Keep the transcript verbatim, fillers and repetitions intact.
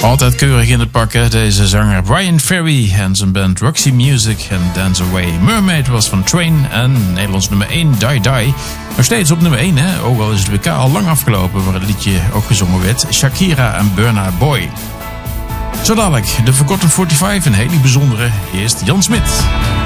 Altijd keurig in het pakken, deze zanger Brian Ferry en zijn band Roxy Music en Dance Away. Mermaid was van Train en Nederlands nummer één, Die Die. Nog steeds op nummer één, hè? Ook al is het W K al lang afgelopen, waar het liedje ook gezongen werd. Shakira en Burna Boy. Zo dadelijk, de Forgotten vijfenveertig, een hele bijzondere. Eerst Jan Smit.